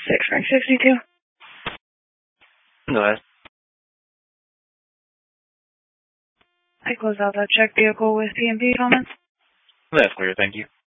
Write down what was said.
Ring 62. Go ahead. I closed out that check vehicle with PMP comments. That's clear, thank you.